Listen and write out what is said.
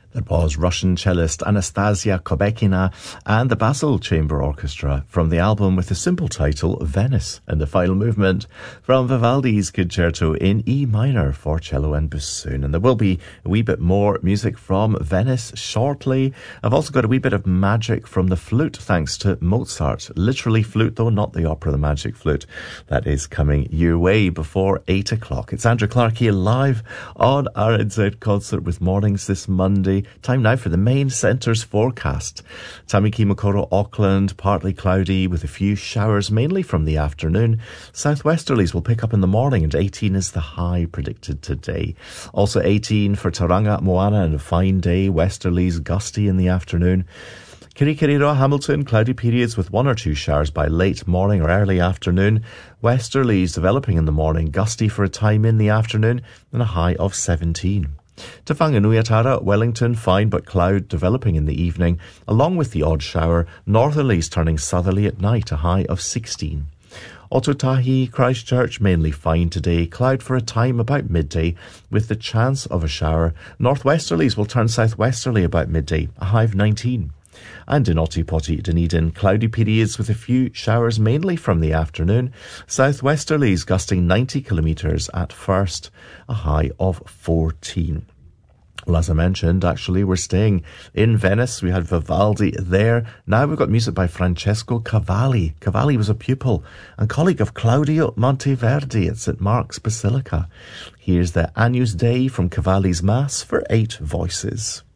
That was Russian cellist Anastasia Kobekina and the Basel Chamber Orchestra from the album with the simple title Venice, and the final movement from Vivaldi's Concerto in E minor for cello and bassoon. And there will be a wee bit more music from Venice shortly. I've also got a wee bit of magic from the flute thanks to Mozart. Literally flute though, not the opera, the magic flute. That is coming your way before 8 o'clock. It's Andrew Clark here live on RNZ Concert with Mornings this Monday. Time now for the main centre's forecast. Tamaki Makaurau, Auckland, partly cloudy with a few showers, mainly from the afternoon. Southwesterlies will pick up in the morning, and 18 is the high predicted today. Also 18 for Tauranga, Moana, and a fine day. Westerlies gusty in the afternoon. Kirikiriroa, Hamilton, cloudy periods with 1 or 2 showers by late morning or early afternoon. Westerlies developing in the morning, gusty for a time in the afternoon, and a high of 17. Te Whanganuiatara, Wellington, fine but cloud developing in the evening, along with the odd shower, northerlies turning southerly at night, a high of 16. Otautahi, Christchurch, mainly fine today, cloud for a time about midday, with the chance of a shower. Northwesterlies will turn southwesterly about midday, a high of 19. And in Otipoti, Dunedin, cloudy periods with a few showers mainly from the afternoon. Southwesterlies gusting 90 kilometres at first, a high of 14. Well, as I mentioned, actually, we're staying in Venice. We had Vivaldi there. Now we've got music by Francesco Cavalli. Cavalli was a pupil and colleague of Claudio Monteverdi at St. Mark's Basilica. Here's the Agnus Dei from Cavalli's Mass for 8 voices.